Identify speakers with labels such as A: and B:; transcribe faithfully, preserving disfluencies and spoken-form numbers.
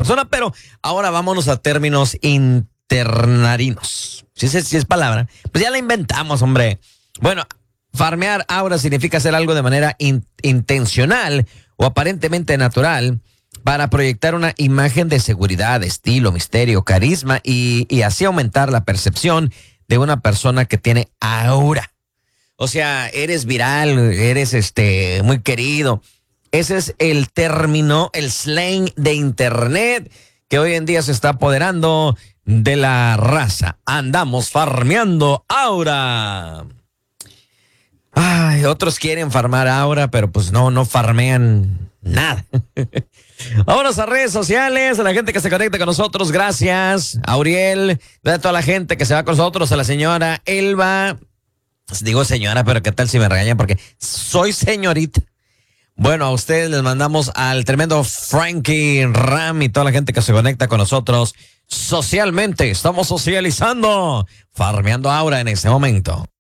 A: persona, pero ahora vámonos a términos internarinos. Si es, si es palabra, pues ya la inventamos, hombre. Bueno, farmear aura significa hacer algo de manera in, intencional o aparentemente natural para proyectar una imagen de seguridad, estilo, misterio, carisma y, y así aumentar la percepción de una persona que tiene aura. O sea, eres viral, eres este muy querido. Ese es el término, el slang de internet que hoy en día se está apoderando de la raza. Andamos farmeando aura. Ay, otros quieren farmar aura, pero pues no, no farmean nada. Vámonos a redes sociales, a la gente que se conecta con nosotros, gracias. A Uriel, a toda la gente que se va con nosotros, a la señora Elba. Pues digo señora, pero qué tal si me regañan porque soy señorita. Bueno, a ustedes les mandamos al tremendo Frankie Ram y toda la gente que se conecta con nosotros socialmente. Estamos socializando, farmeando aura en este momento.